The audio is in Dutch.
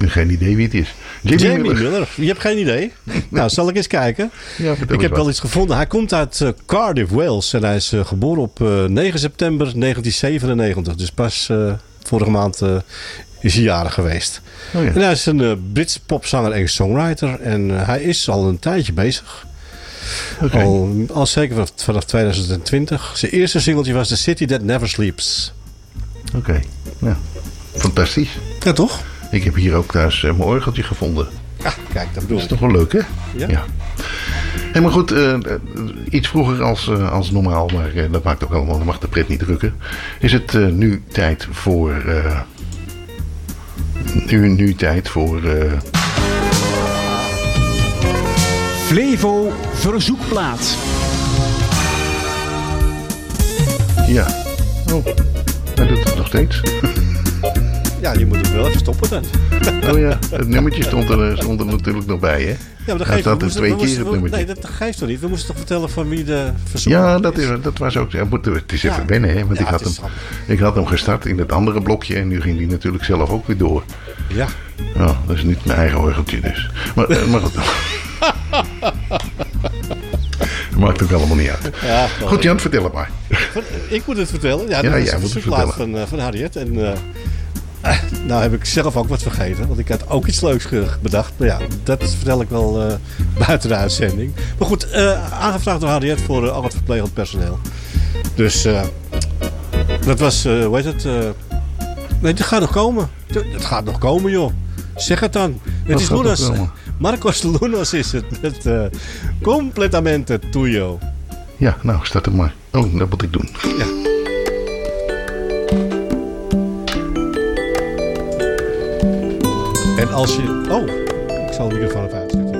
Geen idee wie het is. Jamie Miller. Je hebt geen idee? Nou, zal ik eens kijken. Ja, ik heb wel iets gevonden. Hij komt uit Cardiff, Wales. En hij is geboren op 9 september 1997. Dus pas vorige maand is hij jarig geweest. Oh ja. En hij is een Britse popzanger en songwriter. En hij is al een tijdje bezig. Okay. Al zeker vanaf 2020. Zijn eerste singeltje was The City That Never Sleeps. Oké. Ja. Fantastisch. Ja, toch? Ik heb hier ook thuis mijn orgeltje gevonden. Ja, kijk, dat bedoel ik. Dat is toch wel leuk, hè? Ja. Hey, maar goed, iets vroeger als normaal, maar dat maakt ook allemaal, dat mag de pret niet drukken. Is het nu tijd voor... Nu tijd voor... Flevo Verzoekplaat. Ja. Oh, hij doet het nog steeds. Ja, je moet hem wel even stoppen dan. Oh ja, het nummertje stond er natuurlijk nog bij, hè? Ja, maar dat Hij geeft staat er 2 keer het nummertje. Nee, dat geeft toch niet? We moesten toch vertellen van wie de verzoek Ja, is. dat was ook... Het is even wennen, hè? Want Ja, ik had hem gestart in het andere blokje en nu ging die natuurlijk zelf ook weer door. Ja. Oh, dat is niet mijn eigen orgeltje dus. Maar goed. Maakt ook allemaal niet uit. Ja, goed Jan, vertel het maar. Ik moet het vertellen. Ja, Ja, dat is jij een moet het verzoekplaat van Harriet. En nou heb ik zelf ook wat vergeten. Want ik had ook iets leuks bedacht. Maar ja, dat vertel ik wel buiten de uitzending. Maar goed, aangevraagd door Harriet voor al het verplegend personeel. Dus dat was, hoe heet het? Nee, het gaat nog komen. Het gaat nog komen, joh. Zeg het dan. Het is Lunas. Marcos Lunas is het. Met Completamente Tuyo. Ja, nou, start hem maar. Oh, dat moet ik doen. Ja. En als je... Oh, ik zal de microfoon even uitzetten.